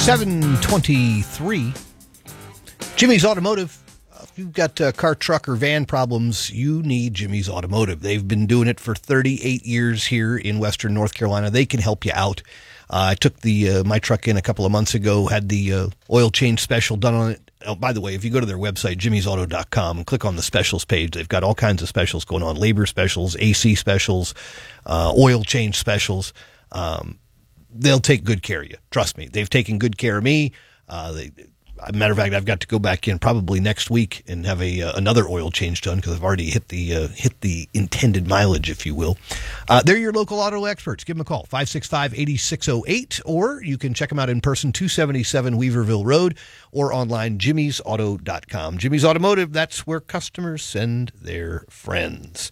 7:23. Jimmy's Automotive. If you've got car, truck, or van problems, you need Jimmy's Automotive. They've been doing it for 38 years here in Western North Carolina. They can help you out. I took my truck in a couple of months ago, had the oil change special done on it. Oh, by the way, if you go to their website, jimmysauto.com, and click on the specials page, they've got all kinds of specials going on. Labor specials, AC specials, oil change specials. They'll take good care of you. Trust me. They've taken good care of me. Matter of fact, I've got to go back in probably next week and have another oil change done because I've already hit the intended mileage, if you will. They're your local auto experts. Give them a call, 565-8608, or you can check them out in person, 277 Weaverville Road, or online, jimmysauto.com. Jimmy's Automotive, that's where customers send their friends.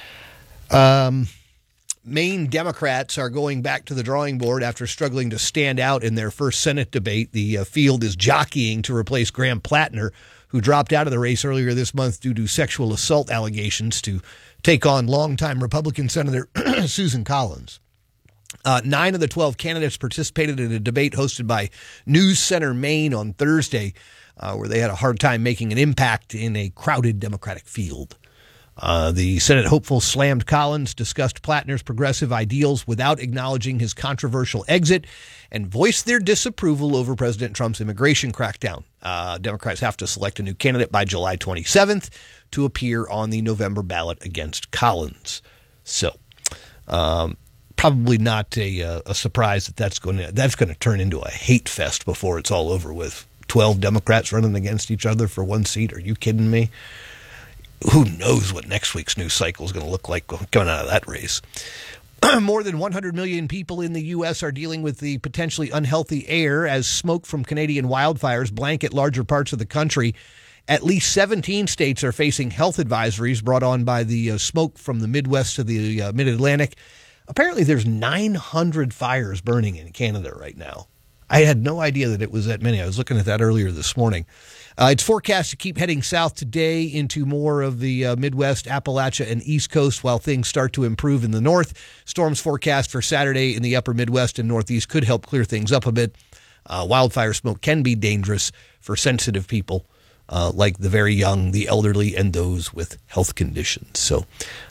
Maine Democrats are going back to the drawing board after struggling to stand out in their first Senate debate. The field is jockeying to replace Graham Plattner, who dropped out of the race earlier this month due to sexual assault allegations, to take on longtime Republican Senator Susan Collins. 9 of the 12 candidates participated in a debate hosted by News Center Maine on Thursday, where they had a hard time making an impact in a crowded Democratic field. The Senate hopeful slammed Collins, discussed Plattner's progressive ideals without acknowledging his controversial exit, and voiced their disapproval over President Trump's immigration crackdown. Democrats have to select a new candidate by July 27th to appear on the November ballot against Collins. So, probably not a surprise that's going to turn into a hate fest before it's all over with. 12 Democrats running against each other for one seat. Are you kidding me? Who knows what next week's news cycle is going to look like coming out of that race. More than 100 million people in the U.S. are dealing with the potentially unhealthy air as smoke from Canadian wildfires blanket larger parts of the country. At least 17 states are facing health advisories brought on by the smoke from the Midwest to the Mid-Atlantic. Apparently, there's 900 fires burning in Canada right now. I had no idea that it was that many. I was looking at that earlier this morning. It's forecast to keep heading south today into more of the Midwest, Appalachia, and East Coast while things start to improve in the north. Storms forecast for Saturday in the upper Midwest and Northeast could help clear things up a bit. Wildfire smoke can be dangerous for sensitive people like the very young, the elderly, and those with health conditions. So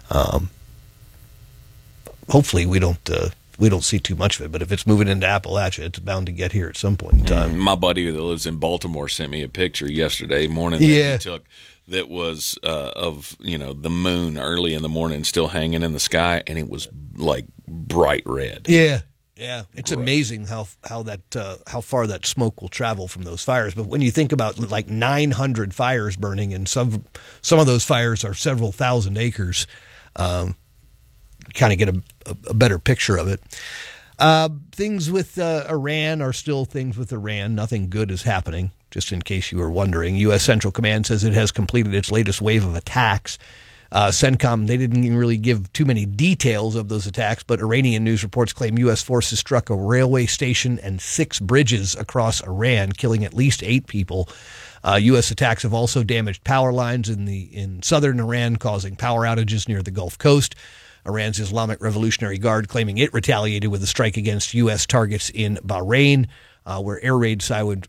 hopefully we don't see too much of it, but if it's moving into Appalachia, it's bound to get here at some point in time. My buddy that lives in Baltimore sent me a picture yesterday morning that he took that was of the moon early in the morning still hanging in the sky, and it was like bright red. Yeah. It's amazing how far that smoke will travel from those fires. But when you think about like 900 fires burning, and some of those fires are several thousand acres, kind of get a better picture of it. Things with Iran are still things with Iran. Nothing good is happening, just in case you were wondering. U.S. Central Command says it has completed its latest wave of attacks. CENTCOM, they didn't even really give too many details of those attacks, but Iranian news reports claim U.S. forces struck a railway station and 6 bridges across Iran, killing at least 8 people. U.S. attacks have also damaged power lines in southern Iran, causing power outages near the Gulf Coast. Iran's Islamic Revolutionary Guard claiming it retaliated with a strike against U.S. targets in Bahrain, where air raid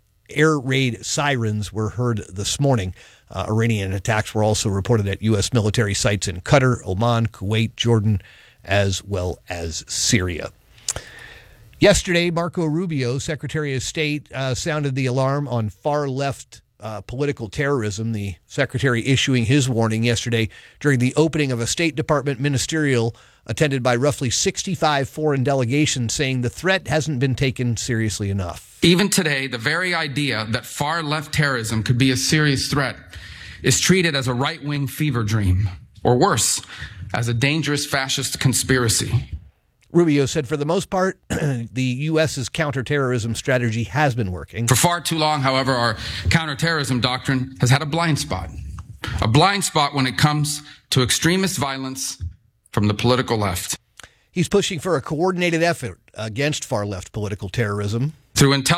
sirens were heard this morning. Iranian attacks were also reported at U.S. military sites in Qatar, Oman, Kuwait, Jordan, as well as Syria. Yesterday, Marco Rubio, Secretary of State, sounded the alarm on far-left political terrorism, the secretary issuing his warning yesterday during the opening of a State Department ministerial attended by roughly 65 foreign delegations, saying the threat hasn't been taken seriously enough. Even today, the very idea that far-left terrorism could be a serious threat is treated as a right-wing fever dream, or worse, as a dangerous fascist conspiracy. Rubio said for the most part, the U.S.'s counterterrorism strategy has been working. For far too long, however, our counterterrorism doctrine has had a blind spot. A blind spot when it comes to extremist violence from the political left. He's pushing for a coordinated effort against far-left political terrorism. Through intelligence